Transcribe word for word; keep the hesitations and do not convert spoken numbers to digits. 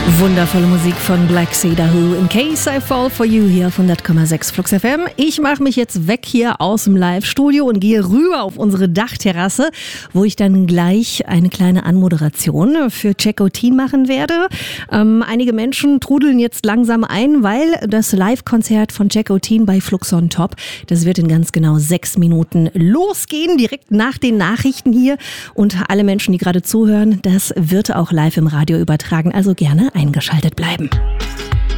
Wundervolle Musik von Black Sea Dahoo. In Case I Fall For You hier auf hundert Komma sechs Flux F M. Ich mache mich jetzt weg hier aus dem Live-Studio und gehe rüber auf unsere Dachterrasse, wo ich dann gleich eine kleine Anmoderation für Checkotin machen werde. Ähm, einige Menschen trudeln jetzt langsam ein, weil das Live-Konzert von Checkotin bei Flux on Top, das wird in ganz genau sechs Minuten losgehen, direkt nach den Nachrichten hier. Und alle Menschen, die gerade zuhören, das wird auch live im Radio übertragen. Also gerne eingeschaltet bleiben.